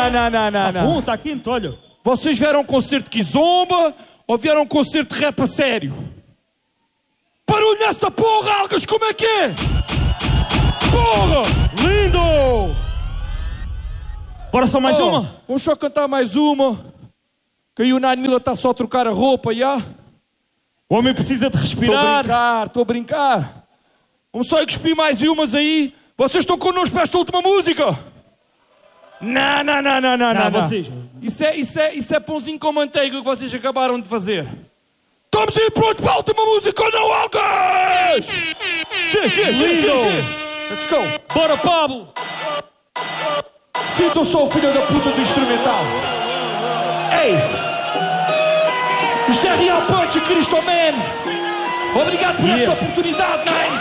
Não. Bom, está quente, olha. Vocês vieram a um concerto de Kizomba ou vieram a um concerto de rap a sério? Barulho nessa porra, Algas, como é que é? Porra! Lindo! Bora só mais uma? Vamos só cantar mais uma. Que aí o Nine Miller está só a trocar a roupa, já? O homem precisa de respirar. Estou a brincar. Vamos só cuspir mais umas aí. Vocês estão connosco para esta última música? Não. Vocês. Isso é pãozinho com manteiga que vocês acabaram de fazer. Estamos aí prontos para a última música ou não, Algas? Lindo! Let's go. Bora, Pablo! Sintam só o filho da puta do instrumental. Ei! Isto é Real Punch, Cristo Man! Obrigado por esta oportunidade, Nine!